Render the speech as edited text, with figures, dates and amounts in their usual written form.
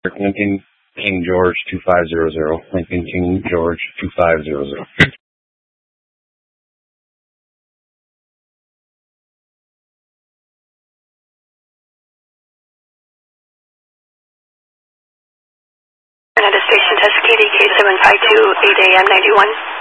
Lincoln King George 2500. Lincoln King George 2500. Canada Station, test KDK 752, 8 AM 91.